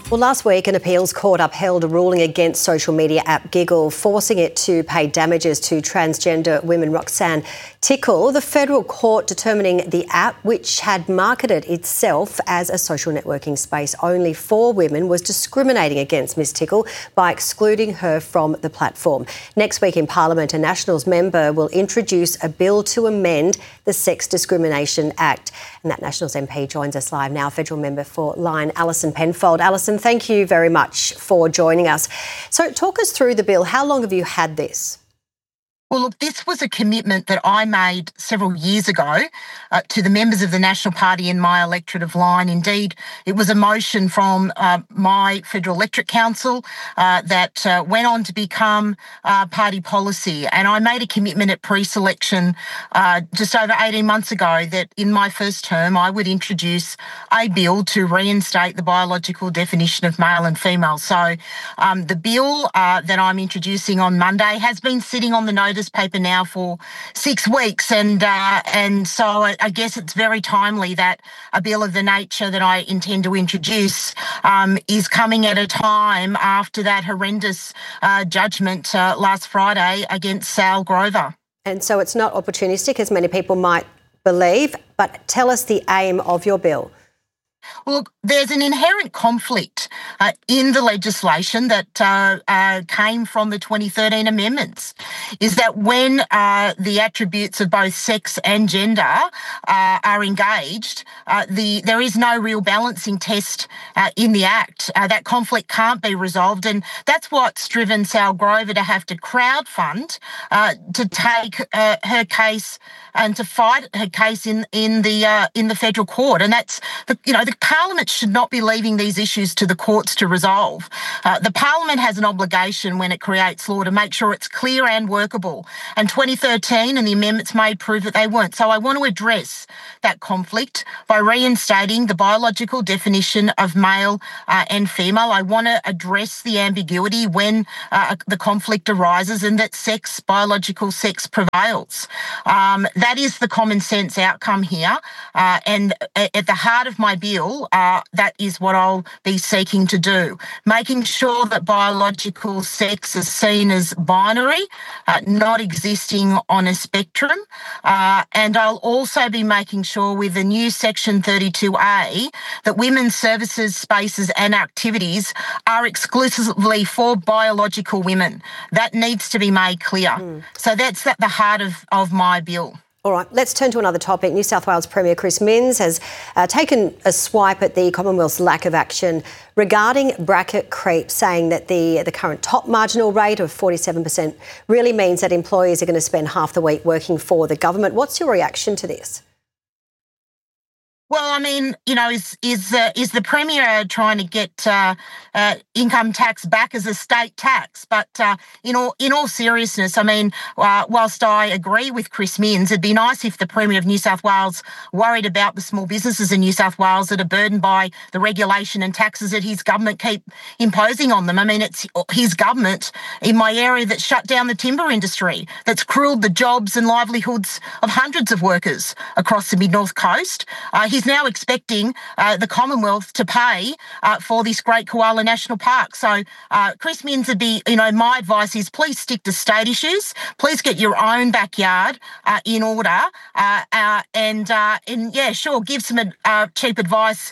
Well, last week, an appeals court upheld a ruling against social media app Giggle, forcing it to pay damages to transgender women Roxanne Tickle. The federal court determining the app, which had marketed itself as a social networking space only for women, was discriminating against Ms Tickle by excluding her from the platform. Next week in Parliament, a Nationals member will introduce a bill to amend the Sex Discrimination Act. And that Nationals MP joins us live now, federal member for Lyne, Alison Penfold. Alison, thank you very much for joining us. So talk us through the bill. How long have you had this? Well, look, this was a commitment that I made several years ago to the members of the National Party in my electorate of Lyne. Indeed, it was a motion from my Federal Electorate Council that went on to become party policy. And I made a commitment at pre-selection just over 18 months ago that in my first term I would introduce a bill to reinstate the biological definition of male and female. So the bill that I'm introducing on Monday has been sitting on the notice paper now for 6 weeks, and so I guess it's very timely that a bill of the nature that I intend to introduce is coming at a time after that horrendous judgment last Friday against Sal Grover. And so it's not opportunistic, as many people might believe, but tell us the aim of your bill. Well, look, there's an inherent conflict in the legislation that came from the 2013 amendments, is that when the attributes of both sex and gender are engaged, there is no real balancing test in the Act. That conflict can't be resolved, and that's what's driven Sal Grover to have to crowdfund to take her case and to fight her case in the federal court. And that's the Parliament should not be leaving these issues to the courts to resolve. The Parliament has an obligation when it creates law to make sure it's clear and workable. And 2013 and the amendments made prove that they weren't. So I want to address that conflict by reinstating the biological definition of male and female. I want to address the ambiguity when the conflict arises and that biological sex prevails. That is the common sense outcome here. And at the heart of my bill, that is what I'll be seeking to do, making sure that biological sex is seen as binary, not existing on a spectrum. And I'll also be making sure with the new Section 32A that women's services, spaces and activities are exclusively for biological women. That needs to be made clear. So that's at the heart of my bill. All right, let's turn to another topic. New South Wales Premier Chris Minns has taken a swipe at the Commonwealth's lack of action regarding bracket creep, saying that the current top marginal rate of 47% really means that employees are going to spend half the week working for the government. What's your reaction to this? Well, I mean, is the Premier trying to get income tax back as a state tax? But in all seriousness, I mean, whilst I agree with Chris Minns, it'd be nice if the Premier of New South Wales worried about the small businesses in New South Wales that are burdened by the regulation and taxes that his government keep imposing on them. I mean, it's his government in my area that shut down the timber industry, that's cruelled the jobs and livelihoods of hundreds of workers across the Mid-North Coast. He's now expecting the Commonwealth to pay for this Great Koala National Park. So Chris Minns would be, my advice is please stick to state issues. Please get your own backyard in order and yeah, sure, give some cheap advice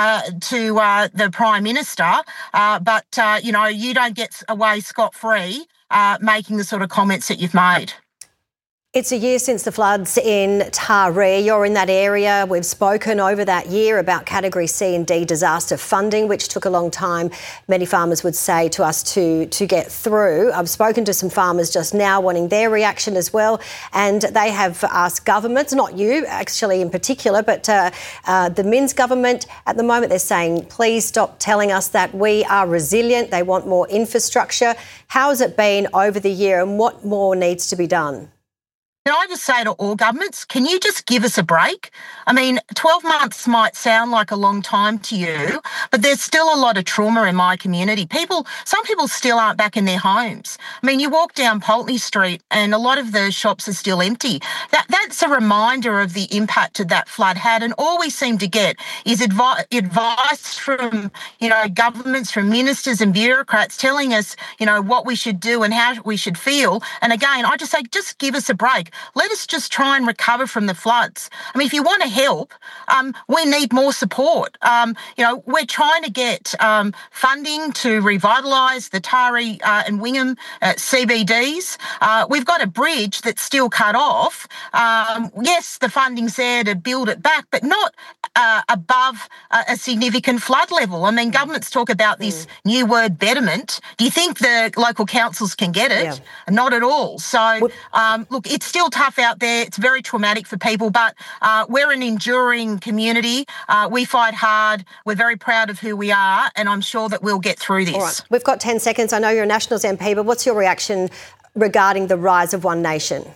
to the Prime Minister, but, you don't get away scot-free making the sort of comments that you've made. It's a year since the floods in Taree. You're in that area. We've spoken over that year about Category C and D disaster funding, which took a long time, many farmers would say to us, to get through. I've spoken to some farmers just now wanting their reaction as well, and they have asked governments, not you actually in particular, but the Minns government at the moment, they're saying, please stop telling us that we are resilient. They want more infrastructure. How has it been over the year and what more needs to be done? Can I just say to all governments, can you just give us a break? I mean, 12 months might sound like a long time to you, but there's still a lot of trauma in my community. Some people still aren't back in their homes. I mean, you walk down Pulteney Street and a lot of the shops are still empty. That's a reminder of the impact that that flood had, and all we seem to get is advice from, governments, from ministers and bureaucrats telling us, what we should do and how we should feel. And again, I just say, just give us a break. Let us just try and recover from the floods. I mean, if you want to help, we need more support. We're trying to get funding to revitalise the Taree and Wingham CBDs. We've got a bridge that's still cut off. Yes, the funding's there to build it back, but not above a significant flood level. I mean, governments talk about this new word betterment. Do you think the local councils can get it? Yeah. Not at all. So, look, it's still tough out there. It's very traumatic for people, but we're an enduring community. We fight hard. We're very proud of who we are, and I'm sure that we'll get through this. All right. We've got 10 seconds. I know you're a Nationals MP, but what's your reaction regarding the rise of One Nation?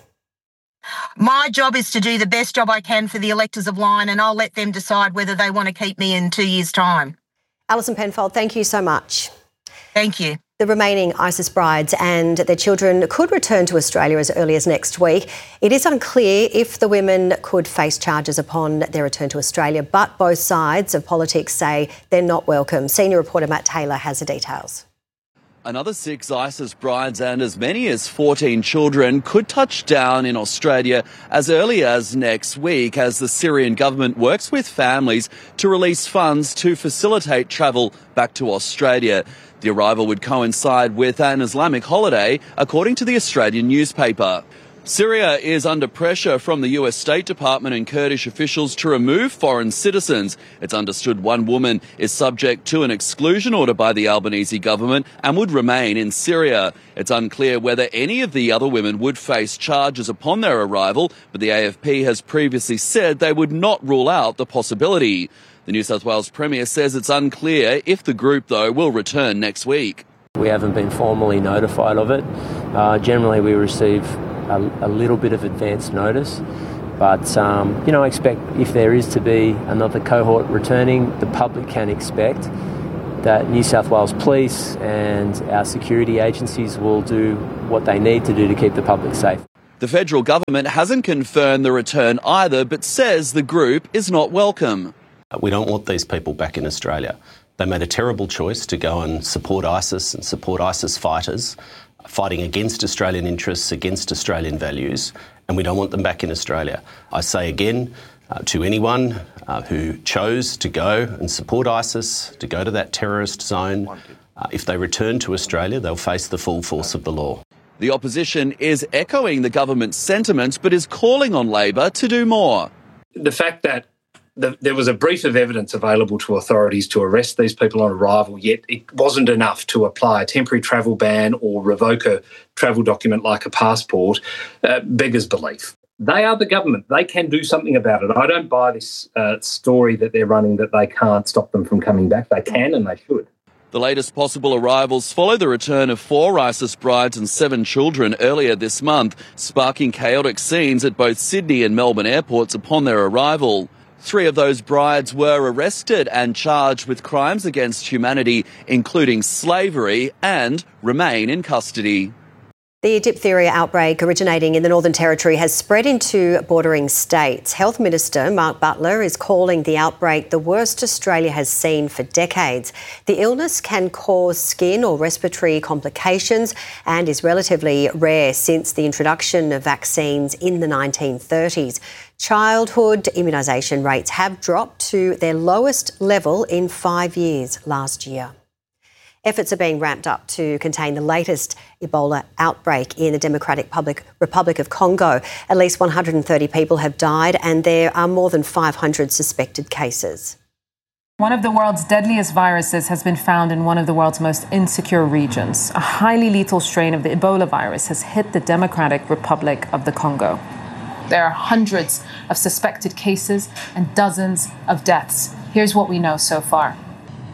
My job is to do the best job I can for the electors of Lyne, and I'll let them decide whether they want to keep me in 2 years' time. Alison Penfold, thank you so much. Thank you. The remaining ISIS brides and their children could return to Australia as early as next week. It is unclear if the women could face charges upon their return to Australia, but both sides of politics say they're not welcome. Senior reporter Matt Taylor has the details. Another 6 ISIS brides and as many as 14 children could touch down in Australia as early as next week as the Syrian government works with families to release funds to facilitate travel back to Australia. The arrival would coincide with an Islamic holiday, according to the Australian newspaper. Syria is under pressure from the US State Department and Kurdish officials to remove foreign citizens. It's understood one woman is subject to an exclusion order by the Albanese government and would remain in Syria. It's unclear whether any of the other women would face charges upon their arrival, but the AFP has previously said they would not rule out the possibility. The New South Wales Premier says it's unclear if the group, though, will return next week. We haven't been formally notified of it. Generally, we receive a little bit of advance notice. But, I expect if there is to be another cohort returning, the public can expect that New South Wales Police and our security agencies will do what they need to do to keep the public safe. The federal government hasn't confirmed the return either, but says the group is not welcome. We don't want these people back in Australia. They made a terrible choice to go and support ISIS and support ISIS fighters, fighting against Australian interests, against Australian values, and we don't want them back in Australia. I say again to anyone who chose to go and support ISIS, to go to that terrorist zone, if they return to Australia, they'll face the full force of the law. The opposition is echoing the government's sentiments, but is calling on Labor to do more. The fact that there was a brief of evidence available to authorities to arrest these people on arrival, yet it wasn't enough to apply a temporary travel ban or revoke a travel document like a passport, beggars belief. They are the government. They can do something about it. I don't buy this story that they're running that they can't stop them from coming back. They can and they should. The latest possible arrivals follow the return of 4 ISIS brides and 7 children earlier this month, sparking chaotic scenes at both Sydney and Melbourne airports upon their arrival. 3 of those brides were arrested and charged with crimes against humanity, including slavery, and remain in custody. The diphtheria outbreak originating in the Northern Territory has spread into bordering states. Health Minister Mark Butler is calling the outbreak the worst Australia has seen for decades. The illness can cause skin or respiratory complications and is relatively rare since the introduction of vaccines in the 1930s. Childhood immunisation rates have dropped to their lowest level in 5 years last year. Efforts are being ramped up to contain the latest Ebola outbreak in the Democratic Republic of Congo. At least 130 people have died and there are more than 500 suspected cases. One of the world's deadliest viruses has been found in one of the world's most insecure regions. A highly lethal strain of the Ebola virus has hit the Democratic Republic of the Congo. There are hundreds of suspected cases and dozens of deaths. Here's what we know so far.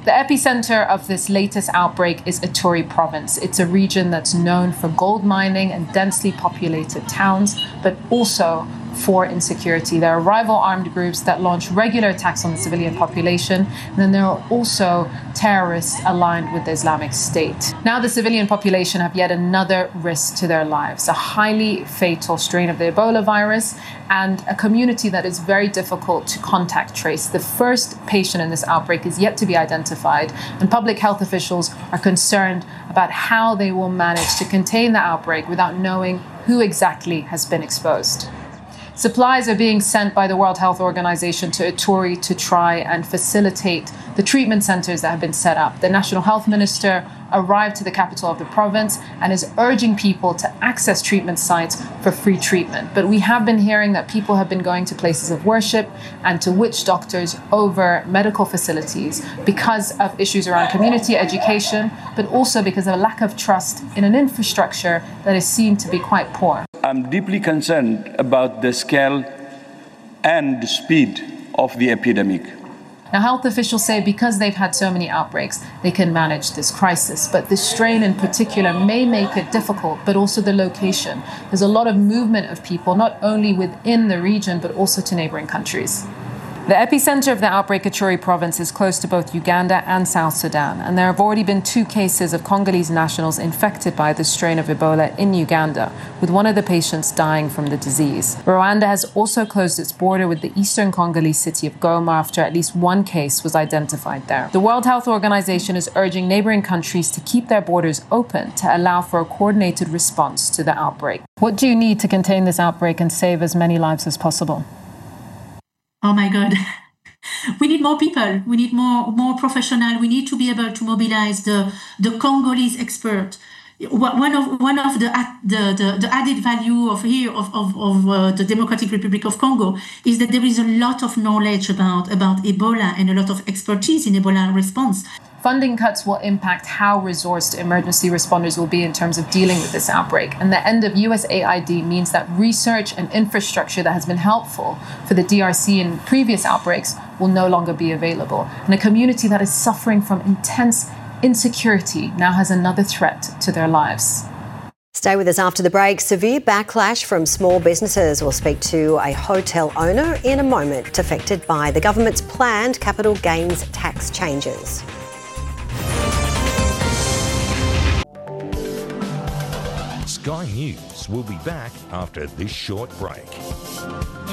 The epicenter of this latest outbreak is Ituri province. It's a region that's known for gold mining and densely populated towns, but also for insecurity. There are rival armed groups that launch regular attacks on the civilian population, and then there are also terrorists aligned with the Islamic State. Now the civilian population have yet another risk to their lives, a highly fatal strain of the Ebola virus, and a community that is very difficult to contact trace. The first patient in this outbreak is yet to be identified, and public health officials are concerned about how they will manage to contain the outbreak without knowing who exactly has been exposed. Supplies are being sent by the World Health Organization to Ituri to try and facilitate the treatment centers that have been set up. The National Health Minister arrived to the capital of the province and is urging people to access treatment sites for free treatment. But we have been hearing that people have been going to places of worship and to witch doctors over medical facilities because of issues around community education, but also because of a lack of trust in an infrastructure that is seen to be quite poor. I'm deeply concerned about the scale and the speed of the epidemic. Now, health officials say because they've had so many outbreaks, they can manage this crisis. But this strain in particular may make it difficult, but also the location. There's a lot of movement of people, not only within the region, but also to neighboring countries. The epicenter of the outbreak, Ituri province, is close to both Uganda and South Sudan, and there have already been 2 cases of Congolese nationals infected by this strain of Ebola in Uganda, with one of the patients dying from the disease. Rwanda has also closed its border with the eastern Congolese city of Goma after at least 1 case was identified there. The World Health Organization is urging neighboring countries to keep their borders open to allow for a coordinated response to the outbreak. What do you need to contain this outbreak and save as many lives as possible? Oh my God. We need more people. We need more professional. We need to be able to mobilize the Congolese expert. One of the added value of the Democratic Republic of Congo is that there is a lot of knowledge about Ebola and a lot of expertise in Ebola response. Funding cuts will impact how resourced emergency responders will be in terms of dealing with this outbreak. And the end of USAID means that research and infrastructure that has been helpful for the DRC in previous outbreaks will no longer be available. And a community that is suffering from intense insecurity now has another threat to their lives. Stay with us after the break. Severe backlash from small businesses. We'll speak to a hotel owner in a moment affected by the government's planned capital gains tax changes. Sky News will be back after this short break.